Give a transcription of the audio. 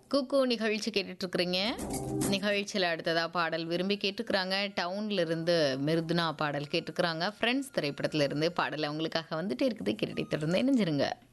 குக்கு நிகழ்ச்சி கேட்டுட்ருக்குறீங்க. நிகழ்ச்சியில் அடுத்ததாக பாடல் விரும்பி கேட்டுக்கிறாங்க. டவுன்ல இருந்து மிருதுனா பாடல் கேட்டுக்கிறாங்க. ஃப்ரெண்ட்ஸ் திரைப்படத்துல இருந்து பாடல் அவங்களுக்காக வந்துட்டே இருக்குது. கேட்டுட்டே தொடர்ந்து இணைஞ்சிருங்க.